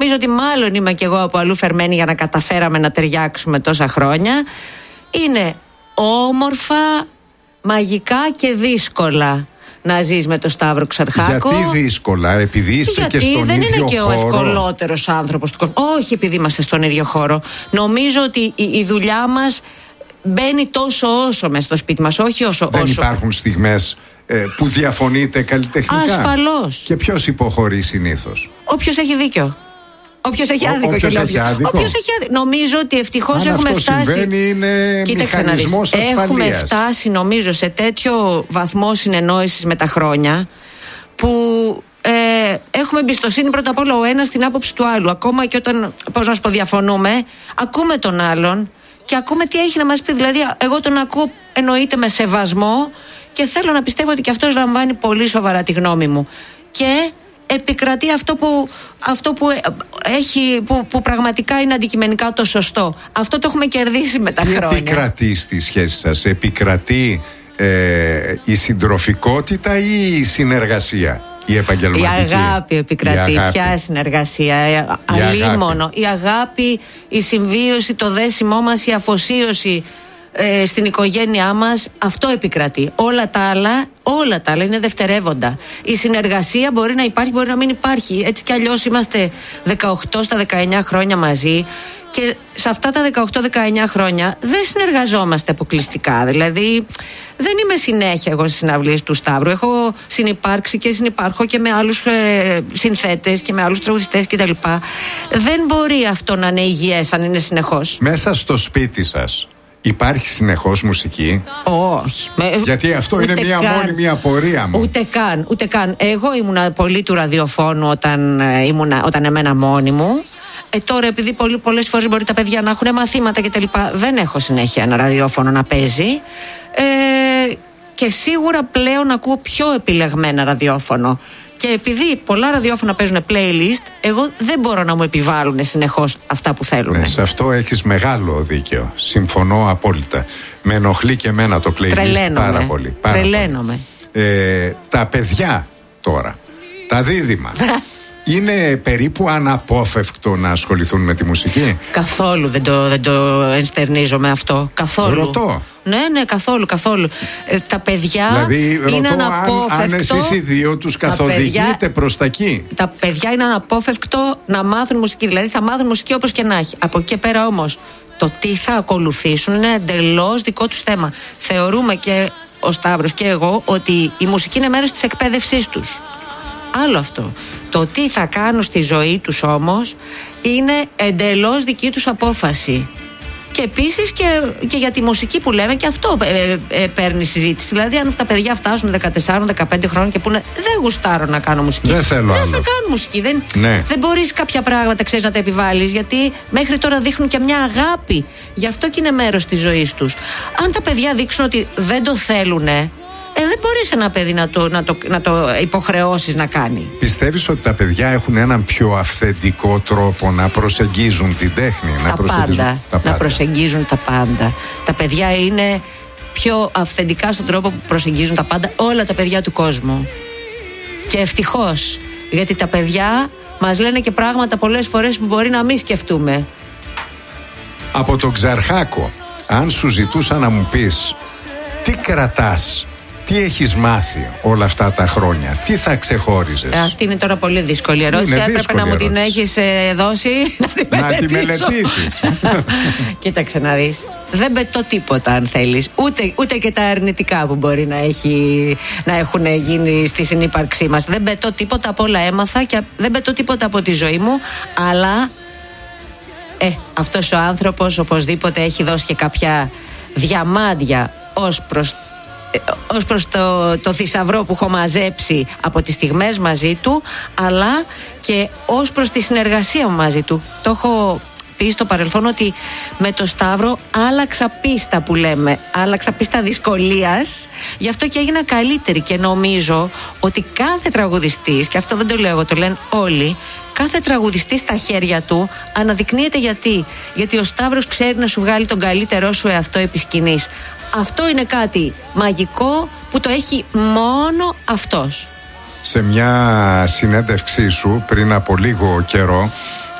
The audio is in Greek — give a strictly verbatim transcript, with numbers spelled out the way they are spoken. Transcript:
νομίζω ότι μάλλον είμαι κι εγώ από αλλού φερμένη για να καταφέραμε να ταιριάξουμε τόσα χρόνια. Είναι όμορφα, μαγικά και δύσκολα να ζεις με το Σταύρο Ξαρχάκο. Γιατί δύσκολα, επειδή είστε Γιατί και στον δεν ίδιο είναι και χώρο. ο ευκολότερος άνθρωπος του κόσμου. Όχι επειδή είμαστε στον ίδιο χώρο. Νομίζω ότι η, η δουλειά μας μπαίνει τόσο όσο μες στο σπίτι μας, όχι όσο. Δεν όσο. υπάρχουν στιγμές ε, που διαφωνείτε καλλιτεχνικά? Ασφαλώς. Και ποιος υποχωρεί συνήθως? Όποιος έχει δίκιο. Όποιος έχει Ο, άδικο. όποιος και έχει άδικο. Όποιος έχει άδικο. Νομίζω ότι ευτυχώς Αν έχουμε αυτό φτάσει. συμβαίνει, είναι μηχανισμός ασφαλείας. Έχουμε φτάσει νομίζω σε τέτοιο βαθμό συνεννόησης με τα χρόνια που ε, έχουμε εμπιστοσύνη πρώτα απ' όλα ο ένας στην άποψη του άλλου. Ακόμα και όταν, πώς να σου πω, διαφωνούμε, ακούμε τον άλλον και ακούμε τι έχει να μας πει. Δηλαδή, εγώ τον ακούω εννοείται με σεβασμό και θέλω να πιστεύω ότι και αυτός λαμβάνει πολύ σοβαρά τη γνώμη μου. Και επικρατεί αυτό που, αυτό που, έχει, που, που πραγματικά είναι αντικειμενικά το σωστό. Αυτό το έχουμε κερδίσει με τα Τι χρόνια. επικρατεί στη σχέση σας? Επικρατεί ε, η συντροφικότητα ή η συνεργασία, η επαγγελματική? Η αγάπη επικρατεί. Η αγάπη. Ποια συνεργασία? Αλίμονο. Η αγάπη, η συμβίωση, το δέσιμό μας, η αφοσίωση ε, στην οικογένειά μας. Αυτό επικρατεί. Όλα τα άλλα, όλα τα άλλα είναι δευτερεύοντα. Η συνεργασία μπορεί να υπάρχει, μπορεί να μην υπάρχει. Έτσι κι αλλιώς είμαστε δεκαοκτώ στα δεκαεννιά χρόνια μαζί. Και σε αυτά τα δεκαοκτώ δεκαεννιά χρόνια δεν συνεργαζόμαστε αποκλειστικά. Δηλαδή, δεν είμαι συνέχεια εγώ στις συναυλίες του Σταύρου. Έχω συνυπάρξει και συνυπάρχω και με άλλους ε, συνθέτες και με άλλους τραγουδιστές κτλ. Δεν μπορεί αυτό να είναι υγιές αν είναι συνεχώς. Μέσα στο σπίτι σας υπάρχει συνεχώς μουσική? Όχι. Γιατί αυτό είναι μια καν. μόνιμη απορία μου. Ούτε καν, ούτε καν. Εγώ ήμουνα πολύ του ραδιοφώνου όταν, ήμουνα, όταν εμένα μόνη μου. Ε, τώρα, επειδή πολύ, πολλές φορές μπορεί τα παιδιά να έχουν μαθήματα και τα λοιπά, δεν έχω συνέχεια ένα ραδιόφωνο να παίζει. Ε, και σίγουρα πλέον ακούω πιο επιλεγμένα ραδιόφωνο. Και επειδή πολλά ραδιόφωνα παίζουν playlist, εγώ δεν μπορώ να μου επιβάλλουν συνεχώς αυτά που θέλουν. Ναι, σε αυτό έχεις μεγάλο δίκαιο. Συμφωνώ απόλυτα. Με ενοχλεί και εμένα το playlist. Τρελαίνομαι. πάρα πολύ. Πάρα Τρελαίνομαι. πολύ. Ε, τα παιδιά τώρα, τα δίδυμα. Είναι περίπου αναπόφευκτο να ασχοληθούν με τη μουσική? Καθόλου δεν το, δεν το ενστερνίζομαι αυτό. Καθόλου. Ρωτώ. Ναι, ναι, καθόλου, καθόλου. Ε, τα παιδιά δηλαδή, είναι ρωτώ αναπόφευκτο. Αν, αν εσείς οι δύο τους καθοδηγείτε παιδιά, προς τα εκεί. Τα παιδιά είναι αναπόφευκτο να μάθουν μουσική. Δηλαδή θα μάθουν μουσική όπως και να έχει. Από εκεί πέρα όμως το τι θα ακολουθήσουν είναι εντελώς δικό τους θέμα. Θεωρούμε και ο Σταύρος και εγώ ότι η μουσική είναι μέρος της εκπαίδευσής τους. Άλλο αυτό. Το τι θα κάνουν στη ζωή τους όμως είναι εντελώς δική τους απόφαση. Και επίσης και, και για τη μουσική που λέμε, και αυτό ε, ε, παίρνει συζήτηση. Δηλαδή, αν τα παιδιά φτάσουν δεκατέσσερα δεκαπέντε χρόνια και πούνε δεν γουστάρω να κάνω μουσική, δεν θέλω δεν άλλο. θα κάνουν μουσική. Δεν, ναι. δεν μπορείς κάποια πράγματα, ξέρεις, να τα επιβάλλεις, γιατί μέχρι τώρα δείχνουν και μια αγάπη. Γι' αυτό και είναι μέρος της ζωής τους. Αν τα παιδιά δείξουν ότι δεν το θέλουνε, Ε, δεν μπορείς ένα παιδί να το, να, το, να το υποχρεώσεις να κάνει. Πιστεύεις ότι τα παιδιά έχουν έναν πιο αυθεντικό τρόπο να προσεγγίζουν την τέχνη? Τα να, προσεγγίζουν, πάντα, τα πάντα. να προσεγγίζουν τα πάντα. Τα παιδιά είναι πιο αυθεντικά στον τρόπο που προσεγγίζουν τα πάντα, όλα τα παιδιά του κόσμου. Και ευτυχώς, γιατί τα παιδιά μας λένε και πράγματα πολλές φορές που μπορεί να μην σκεφτούμε. Από τον Ξαρχάκο, αν σου ζητούσα να μου πεις τι κρατάς, τι έχεις μάθει όλα αυτά τα χρόνια, τι θα ξεχώριζες? Ε, αυτή είναι τώρα πολύ δύσκολη ερώτηση. Είναι Έπρεπε δύσκολη να μου την ερώτηση. έχεις ε, δώσει να, να τη μελετήσεις. Κοίταξε να δεις. Δεν πετώ τίποτα αν θέλεις. Ούτε, ούτε και τα αρνητικά που μπορεί να, έχει, να έχουν γίνει στη συνύπαρξή μας. Δεν πετώ τίποτα, από όλα έμαθα και δεν πετώ τίποτα από τη ζωή μου. Αλλά ε, αυτός ο άνθρωπος οπωσδήποτε έχει δώσει και κάποια διαμάντια ως προς ως προς το, το θησαυρό που έχω μαζέψει από τις στιγμές μαζί του, αλλά και ως προς τη συνεργασία μου μαζί του. Το έχω πει στο παρελθόν ότι με το Σταύρο άλλαξα πίστα, που λέμε, άλλαξα πίστα δυσκολίας, γι' αυτό και έγινα καλύτερη. Και νομίζω ότι κάθε τραγουδιστής, και αυτό δεν το λέω εγώ, το λένε όλοι, κάθε τραγουδιστής στα χέρια του αναδεικνύεται. Γιατί Γιατί ο Σταύρος ξέρει να σου βγάλει τον καλύτερό σου εαυτό επί σκηνής. Αυτό είναι κάτι μαγικό που το έχει μόνο αυτός. Σε μια συνέντευξή σου πριν από λίγο καιρό